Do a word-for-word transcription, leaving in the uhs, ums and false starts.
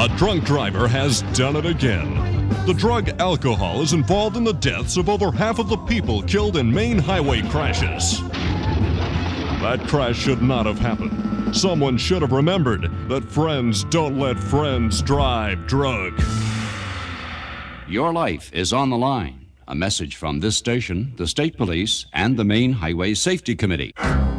A drunk driver has done it again. The drug alcohol is involved in the deaths of over half of the people killed in main highway crashes. That crash should not have happened. Someone should have remembered that friends don't let friends drive drunk. Your life is on the line. A message from this station, the State Police, and the Maine Highway Safety Committee.